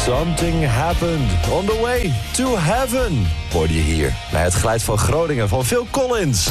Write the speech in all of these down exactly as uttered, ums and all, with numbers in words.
Something happened on the way to heaven. Hoorde je hier bij het geluid van Groningen van Phil Collins.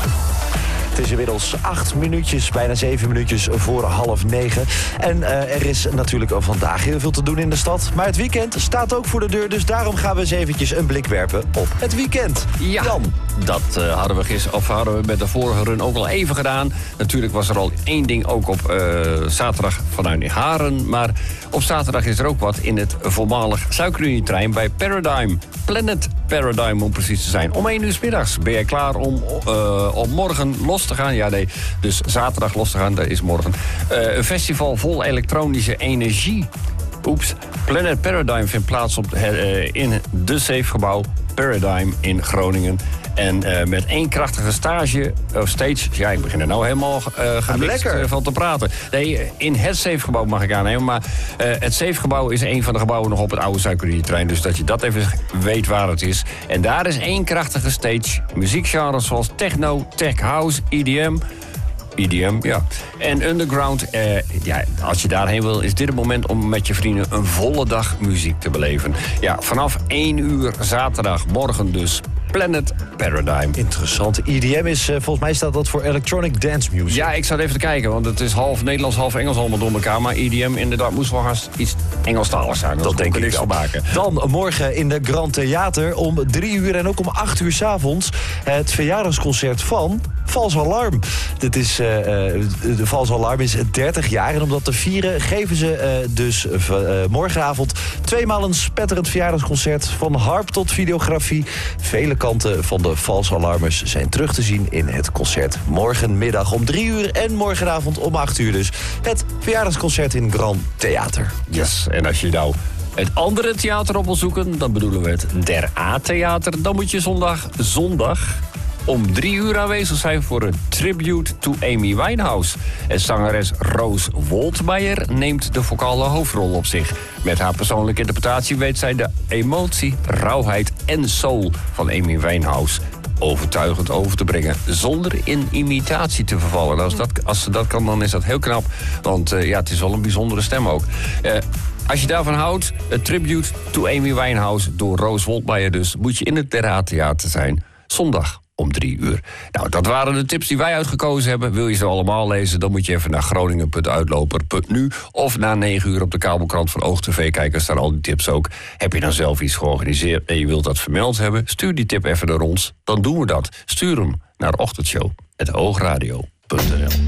Het is inmiddels acht minuutjes, bijna zeven minuutjes voor half negen. En uh, er is natuurlijk vandaag heel veel te doen in de stad. Maar het weekend staat ook voor de deur. Dus daarom gaan we eens eventjes een blik werpen op het weekend. Ja, Jan. dat uh, hadden we gisteren, of hadden we met de vorige run ook al even gedaan. Natuurlijk was er al één ding ook op uh, zaterdag vanuit Haren. Maar op zaterdag is er ook wat in het voormalig suikerunietrein bij Paradigm. Planet Paradigm om precies te zijn. Om één uur 's middags ben je klaar om, uh, om morgen los te gaan. Ja, nee, dus zaterdag los te gaan, dat is morgen. Uh, een festival vol elektronische energie. Oeps. Planet Paradigm vindt plaats op, uh, in de Safe-gebouw Paradigm in Groningen. En uh, met één krachtige stage, of stage... Ja, ik begin er nou helemaal uh, gemixt uh, van te praten. Nee, in het Safe-gebouw mag ik aannemen. Maar uh, het Safe-gebouw is een van de gebouwen nog op het oude suikerunietrein. Dus dat je dat even weet waar het is. En daar is één krachtige stage. Muziekgenres zoals techno, tech house, E D M... E D M, ja. En underground, eh, ja, als je daarheen wil, is dit het moment om met je vrienden een volle dag muziek te beleven. Ja, vanaf één uur zaterdag, morgen dus, Planet Paradigm. Interessant. E D M is, uh, volgens mij staat dat voor Electronic Dance Music. Ja, ik zat even te kijken, want het is half Nederlands, half Engels allemaal door elkaar. Maar E D M inderdaad moest wel haast iets Engelstalig zijn. Dat denk ik wel. Maken. Dan morgen in de Grand Theater om drie uur en ook om acht uur 's avonds het verjaardagsconcert van Vals Alarm. Dit is, uh, de Vals Alarm is dertig jaar en om dat te vieren geven ze uh, dus uh, morgenavond tweemaal een spetterend verjaardagsconcert. Van harp tot videografie. Vele kanten van de Vals Alarmers zijn terug te zien in het concert. Morgenmiddag om drie uur en morgenavond om acht uur dus. Het verjaardagsconcert in Grand Theater. Yes, en als je nou het andere theater op wil zoeken, dan bedoelen we het Der A-theater. Dan moet je zondag, zondag om drie uur aanwezig zijn voor een tribute to Amy Winehouse. En zangeres Roos Woltmeijer neemt de vocale hoofdrol op zich. Met haar persoonlijke interpretatie weet zij de emotie, rauwheid en soul van Amy Winehouse overtuigend over te brengen, zonder in imitatie te vervallen. Als, dat, als ze dat kan, dan is dat heel knap. Want uh, ja, het is wel een bijzondere stem ook. Uh, Als je daarvan houdt, een tribute to Amy Winehouse door Roos Woltmeijer dus, moet je in het Der A-theater zijn. Zondag om drie uur. Nou, dat waren de tips die wij uitgekozen hebben. Wil je ze allemaal lezen, dan moet je even naar groningen punt uitloper punt nu of na negen uur op de kabelkrant van OogTV kijken. Er staan al die tips ook. Heb je dan zelf iets georganiseerd en je wilt dat vermeld hebben, stuur die tip even naar ons. Dan doen we dat. Stuur hem naar ochtendshow punt oogradio punt n l.